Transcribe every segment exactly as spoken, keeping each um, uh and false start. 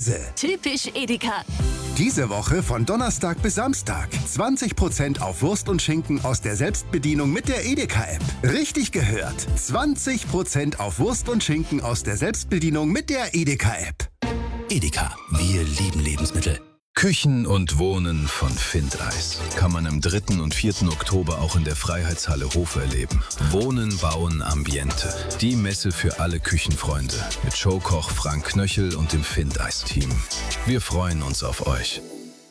Preise. Typisch Edeka. Diese Woche von Donnerstag bis Samstag. zwanzig Prozent auf Wurst und Schinken aus der Selbstbedienung mit der Edeka-App. Richtig gehört. zwanzig Prozent auf Wurst und Schinken aus der Selbstbedienung mit der Edeka-App. Edeka, wir lieben Lebensmittel. Küchen und Wohnen von Findeis kann man am dritten und vierten Oktober auch in der Freiheitshalle Hof erleben. Wohnen, Bauen, Ambiente. Die Messe für alle Küchenfreunde mit Showkoch Frank Knöchel und dem Findeis-Team. Wir freuen uns auf euch.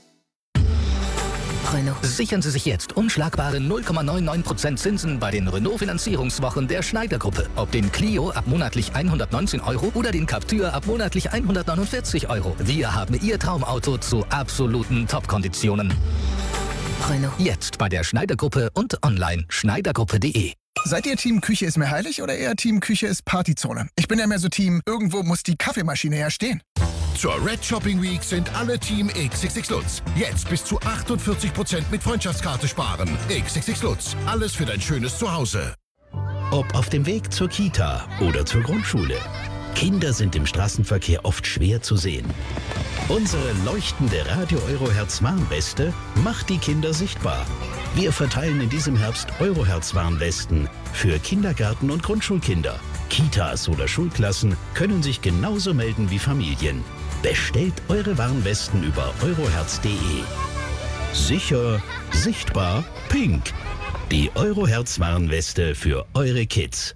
Renault. Sichern Sie sich jetzt unschlagbare null Komma neunundneunzig Prozent Zinsen bei den Renault-Finanzierungswochen der Schneider-Gruppe. Ob den Clio ab monatlich hundertneunzehn Euro oder den Captur ab monatlich hundertneunundvierzig Euro. Wir haben Ihr Traumauto zu absoluten Top-Konditionen. Renault. Jetzt bei der Schneider-Gruppe und online schneidergruppe punkt de. Seid ihr Team Küche ist mir heilig oder eher Team Küche ist Partyzone? Ich bin ja mehr so Team, irgendwo muss die Kaffeemaschine ja stehen. Zur Red Shopping Week sind alle Team X X X Lutz. Jetzt bis zu achtundvierzig Prozent mit Freundschaftskarte sparen. X X X Lutz. Alles für dein schönes Zuhause. Ob auf dem Weg zur Kita oder zur Grundschule. Kinder sind im Straßenverkehr oft schwer zu sehen. Unsere leuchtende Radio Eurohertz Warnweste macht die Kinder sichtbar. Wir verteilen in diesem Herbst Eurohertz Warnwesten für Kindergarten- und Grundschulkinder. Kitas oder Schulklassen können sich genauso melden wie Familien. Bestellt eure Warnwesten über eurohertz punkt de. Sicher, sichtbar, pink. Die Eurohertz Warnweste für eure Kids.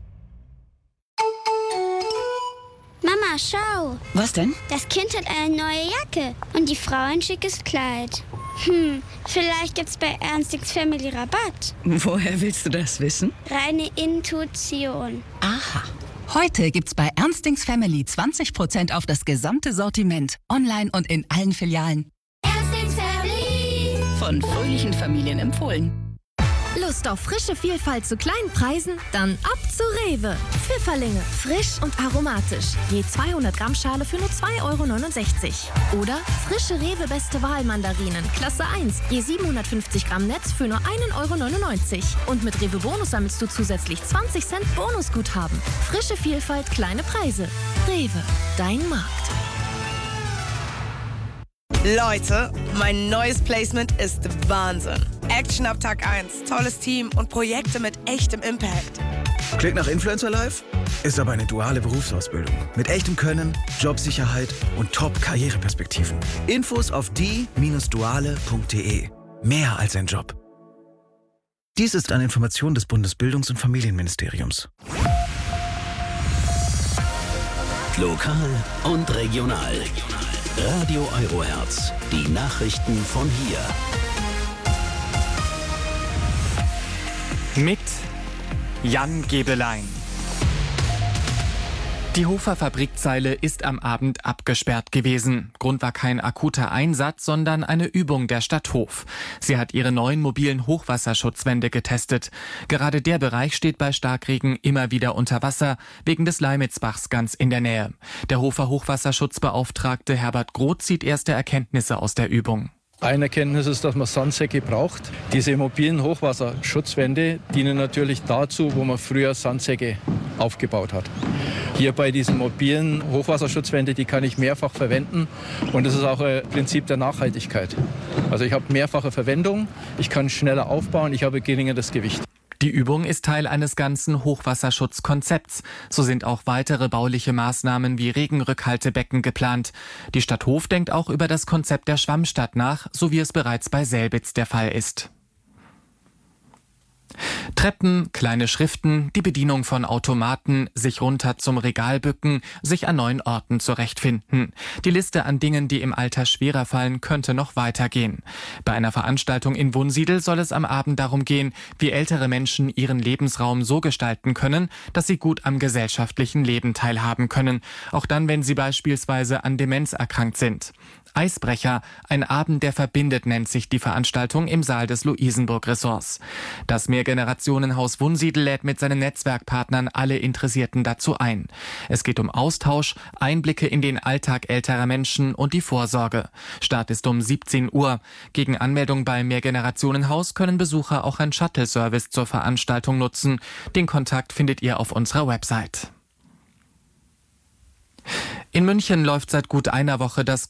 Mama, schau. Was denn? Das Kind hat eine neue Jacke und die Frau ein schickes Kleid. Hm, vielleicht gibt's bei Ernstings Family Rabatt. Woher willst du das wissen? Reine Intuition. Aha. Heute gibt's bei Ernstings Family zwanzig Prozent auf das gesamte Sortiment. Online und in allen Filialen. Ernstings Family. Von fröhlichen Familien empfohlen. Lust auf frische Vielfalt zu kleinen Preisen? Dann ab zu Rewe. Pfifferlinge, frisch und aromatisch. Je zweihundert Gramm Schale für nur zwei Euro neunundsechzig. Oder frische Rewe Beste Wahl Mandarinen, Klasse eins. Je siebenhundertfünfzig Gramm Netz für nur ein Euro neunundneunzig. Und mit Rewe Bonus sammelst du zusätzlich zwanzig Cent Bonusguthaben. Frische Vielfalt, kleine Preise. Rewe, dein Markt. Leute, mein neues Placement ist Wahnsinn. Action ab Tag eins, tolles Team und Projekte mit echtem Impact. Klingt nach Influencer Life? Ist aber eine duale Berufsausbildung. Mit echtem Können, Jobsicherheit und Top-Karriereperspektiven. Infos auf die Bindestrich duale Punkt de. Mehr als ein Job. Dies ist eine Information des Bundesbildungs- und Familienministeriums. Lokal und regional. Radio Eurohertz. Die Nachrichten von hier. Mit Jan Gebelein. Die Hofer Fabrikzeile ist am Abend abgesperrt gewesen. Grund war kein akuter Einsatz, sondern eine Übung der Stadt Hof. Sie hat ihre neuen mobilen Hochwasserschutzwände getestet. Gerade der Bereich steht bei Starkregen immer wieder unter Wasser, wegen des Leimitzbachs ganz in der Nähe. Der Hofer Hochwasserschutzbeauftragte Herbert Groth zieht erste Erkenntnisse aus der Übung. Eine Erkenntnis ist, dass man Sandsäcke braucht. Diese mobilen Hochwasserschutzwände dienen natürlich dazu, wo man früher Sandsäcke aufgebaut hat. Hier bei diesen mobilen Hochwasserschutzwände, die kann ich mehrfach verwenden und das ist auch ein Prinzip der Nachhaltigkeit. Also ich habe mehrfache Verwendung, ich kann schneller aufbauen, ich habe geringeres Gewicht. Die Übung ist Teil eines ganzen Hochwasserschutzkonzepts. So sind auch weitere bauliche Maßnahmen wie Regenrückhaltebecken geplant. Die Stadt Hof denkt auch über das Konzept der Schwammstadt nach, so wie es bereits bei Selbitz der Fall ist. Treppen, kleine Schriften, die Bedienung von Automaten, sich runter zum Regal bücken, sich an neuen Orten zurechtfinden. Die Liste an Dingen, die im Alter schwerer fallen, könnte noch weitergehen. Bei einer Veranstaltung in Wunsiedel soll es am Abend darum gehen, wie ältere Menschen ihren Lebensraum so gestalten können, dass sie gut am gesellschaftlichen Leben teilhaben können, auch dann, wenn sie beispielsweise an Demenz erkrankt sind. Eisbrecher, ein Abend, der verbindet, nennt sich die Veranstaltung im Saal des Luisenburg-Ressorts. Das Mehrgenerationenhaus Wunsiedel lädt mit seinen Netzwerkpartnern alle Interessierten dazu ein. Es geht um Austausch, Einblicke in den Alltag älterer Menschen und die Vorsorge. Start ist um siebzehn Uhr. Gegen Anmeldung beim Mehrgenerationenhaus können Besucher auch einen Shuttle-Service zur Veranstaltung nutzen. Den Kontakt findet ihr auf unserer Website. In München läuft seit gut einer Woche das